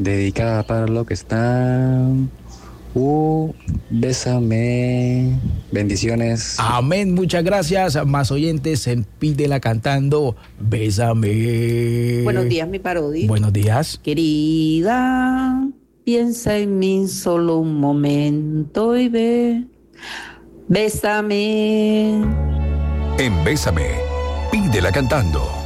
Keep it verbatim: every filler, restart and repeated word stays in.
dedicada para lo que está. Uh, bésame. Bendiciones. Amén, muchas gracias. Más oyentes en Pídela Cantando. Bésame. Buenos días, mi parodia. Buenos días. Querida, piensa en mí solo un momento y ve. Bésame. En Bésame, Pídela Cantando.